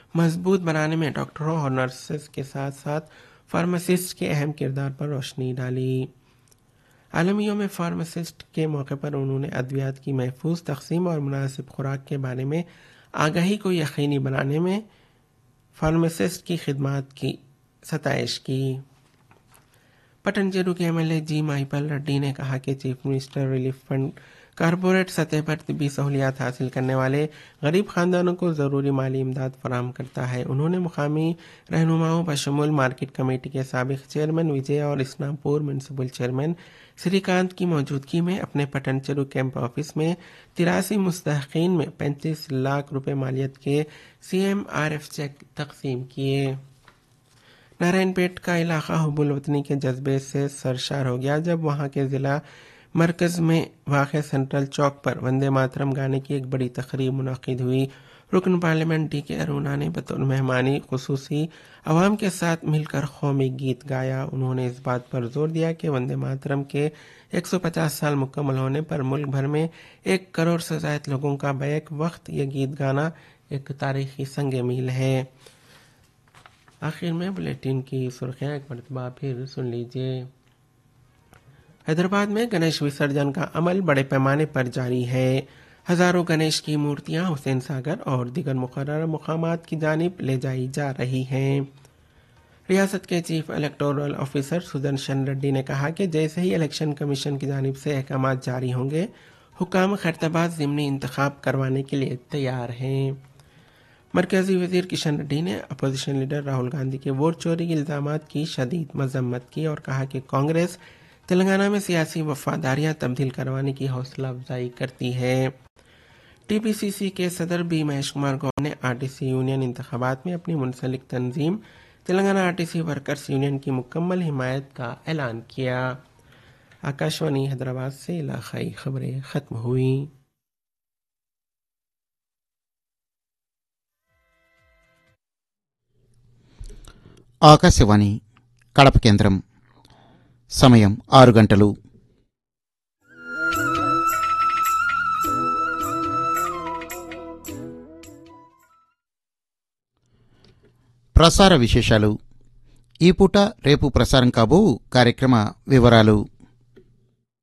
मजबूत बनाने में डॉक्टरों और नर्सेस के साथ साथ फार्मासिस्ट के अहम किरदार पर रोशनी डाली। आलमी यौम फार्मासिस्ट के मौके पर उन्होंने अद्वियात की महफूज तकसीम और मुनासिब खुराक के बारे में आगाही को यकीनी बनाने में फार्मासिस्ट की खिदमत की सताइश की। पटनचेरू के एमएलए जी महिपाल रेड्डी ने कहा कि chief minister relief fund corporate सतह पर तिब्बी सहूलियात हासिल करने वाले गरीब खानदानों को ज़रूरी माली इमदाद फराहम करता है। उन्होंने मुकामी रहनुमाओं बशमूल मार्केट कमेटी के साबिक चेयरमैन विजय और इस्लामपुर म्यूनसिपल चेयरमैन श्रीकांत की मौजूदगी में अपने पटनचेरू कैंप ऑफिस में 83 मुस्तहकीन में 35 लाख रुपए मालियत के CMRF चेक तकसीम किए। नारायणपेट का इलाका हुब्बुल वतनी के जज्बे से सरशार हो गया जब वहां के ज़िला मरकज़ में वाक़ सेंट्रल चौक पर वंदे मातरम गाने की एक बड़ी तकरीब मुनक़िद हुई। रुकन पार्लियामेंट डी के अरुणा ने बतौर मेहमानी खुसूसी अवाम के साथ मिलकर कौमी गीत गाया। उन्होंने इस बात पर जोर दिया कि वंदे मातरम के 150 साल मुकम्मल होने पर मुल्क भर में 1 करोड़ से ज़ायद लोगों का बैक वक्त ये गीत गाना एक तारीखी संग मील है। आखिर में बुलेटिन की सुर्खियां एक मरतबा फिर सुन लीजिए। हैदराबाद में गणेश विसर्जन का अमल बड़े पैमाने पर जारी है। हजारों गणेश की मूर्तियां हुसैन सागर और दीगर मुकर्रर मुकामात की जानिब ले जाई जा रही हैं। रियासत के chief electoral officer Sudarshan Reddy ने कहा कि जैसे ही इलेक्शन कमीशन की जानिब से अहकाम जारी होंगे, हुकाम खैरताबाद ज़िमनी इंतखाब करवाने के लिए तैयार हैं। मरकजी वजीर किशन रेड्डी ने अपोजिशन लीडर राहुल गांधी के वोट चोरी के इल्जामात की शदीद मजम्मत की और कहा कि कांग्रेस तेलंगाना में सियासी वफादारियां तब्दील करवाने की हौसला अफजाई करती है। टीपीसीसी के सदर बी महेश कुमार गौर ने आरटीसी यूनियन इंतखाबात में अपनी मुंसलिक तंजीम तेलंगाना आरटीसी वर्कर्स यूनियन की मुकम्मल हिमायत का ऐलान किया। आकाशवाणी हैदराबाद से इलाकाई खबरें खत्म हुई। ఆకాశవాణి కడప కేంద్రం సమయం 6 గంటలు. ప్రసార విశేషాలు. ఈ పూట రేపు ప్రసారం కాబో కార్యక్రమ వివరాలు.